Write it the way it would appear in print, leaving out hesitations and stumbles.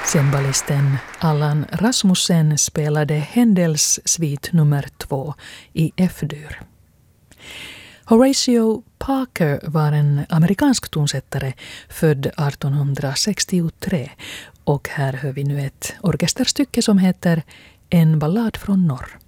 Cembalisten Allan Rasmussen spelade Händels svit nummer 2 i F-dur. Horatio Parker var en amerikansk tonsättare född 1863 och här hör vi nu ett orkesterstycke som heter En ballad från norr.